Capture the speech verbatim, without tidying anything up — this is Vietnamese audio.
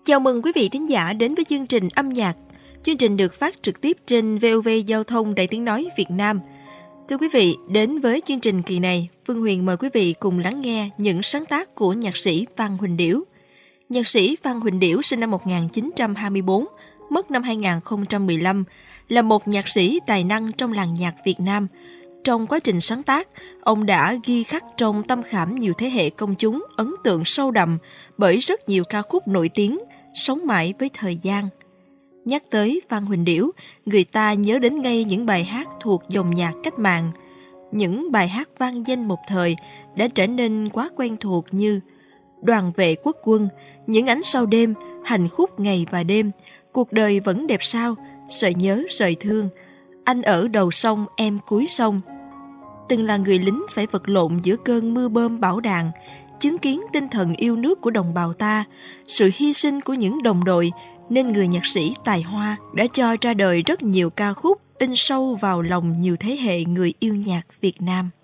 Chào mừng quý vị thính giả đến với chương trình âm nhạc. Chương trình được phát trực tiếp trên vê o vê Giao thông Đài Tiếng Nói Việt Nam. Thưa quý vị, đến với chương trình kỳ này, Phương Huyền mời quý vị cùng lắng nghe những sáng tác của nhạc sĩ Phan Huỳnh Điểu. Nhạc sĩ Phan Huỳnh Điểu sinh năm một nghìn chín trăm hai mươi tư, mất năm hai nghìn không trăm mười lăm, là một nhạc sĩ tài năng trong làng nhạc Việt Nam. Trong quá trình sáng tác, ông đã ghi khắc trong tâm khảm nhiều thế hệ công chúng ấn tượng sâu đậm bởi rất nhiều ca khúc nổi tiếng, sống mãi với thời gian. Nhắc tới Phan Huỳnh Điểu, người ta nhớ đến ngay những bài hát thuộc dòng nhạc cách mạng. Những bài hát vang danh một thời đã trở nên quá quen thuộc như Đoàn vệ quốc quân, Những ánh sao đêm, Hành khúc ngày và đêm, Cuộc đời vẫn đẹp sao, Sợi nhớ sợi thương, Anh ở đầu sông em cuối sông. Từng là người lính phải vật lộn giữa cơn mưa bom bão đạn, chứng kiến tinh thần yêu nước của đồng bào ta, sự hy sinh của những đồng đội, nên người nhạc sĩ tài hoa đã cho ra đời rất nhiều ca khúc in sâu vào lòng nhiều thế hệ người yêu nhạc Việt Nam.